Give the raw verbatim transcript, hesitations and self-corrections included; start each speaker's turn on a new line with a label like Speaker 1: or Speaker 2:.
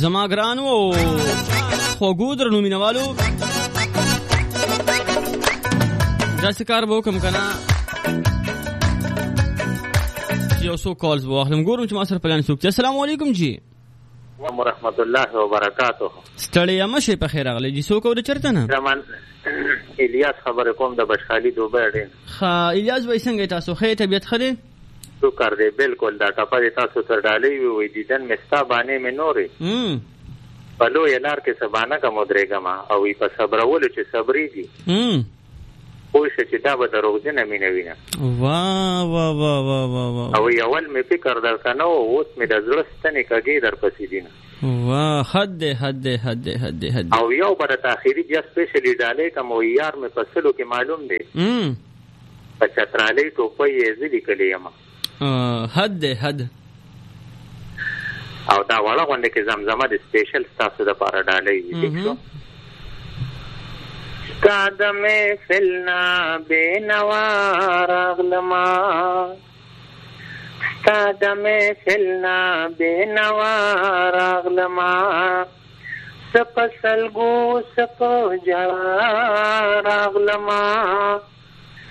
Speaker 1: زما ګرانو او خوږو درنو مینوالو داسې کار به وکړم که نه یو څو کالز به واخلم. ګورم چې ما سره پلان څوک دی. السلام علیکم جی
Speaker 2: ورحمت الله وبرکاته.
Speaker 1: ستړی یم شه په خیر راغلی جی. څوک او د چرته نه؟
Speaker 2: زمان الیاس خبر کوم د بشخالي دوبه ډین.
Speaker 1: ښه الیاس بھائی څنګه تاسو؟ ښه طبیعت ښه دی؟
Speaker 2: شکر دی بالکل. دا ټپه تاسو سره ډالۍ وي دیدن مستا باندې مې نورې په لویه لار کې سبانه کا مدرېږم او په صبرولو چې صبرېږي پوه شه چې دا به دروغجنه مینه وینه.
Speaker 1: واه واه واه واه واه.
Speaker 2: او اول مې فکر درته نه و اوس مې د زړه ستنې کږې درپسې دي نه.
Speaker 1: واه حد دی حد دی حد دی حد دی حد دی.
Speaker 2: او یو به درته اخري بیا سپیشلي ډالۍ کړم او یار مې په سلو کې معلوم دی په چترالۍ ټوپۍ یې زه لیکلی یم.
Speaker 1: حد دی حد.
Speaker 2: او دا وړه غونډه کې زمزمه د سپیشل ستاسو دپاره ډالۍ وي. ټیک شو. ستا د محفل نه بېنوا راغلما ستا د محفل نه بېنوا راغلما څه په سلګو څه په ژړا راغلما